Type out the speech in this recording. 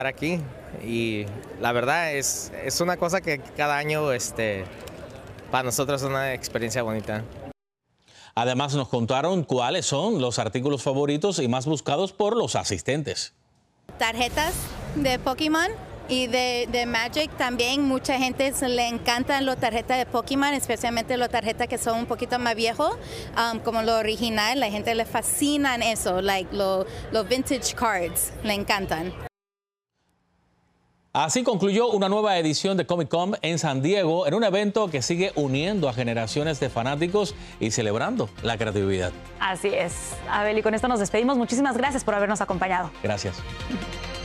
Aquí y la verdad es una cosa que cada año para nosotros es una experiencia bonita. Además nos contaron cuáles son los artículos favoritos y más buscados por los asistentes. Tarjetas de Pokémon y de Magic también. Mucha gente le encantan las tarjetas de Pokémon, especialmente las tarjetas que son un poquito más viejos, como lo original. La gente le fascinan eso, los vintage cards, le encantan. Así concluyó una nueva edición de Comic Con en San Diego, en un evento que sigue uniendo a generaciones de fanáticos y celebrando la creatividad. Así es. Abel, y con esto nos despedimos. Muchísimas gracias por habernos acompañado. Gracias.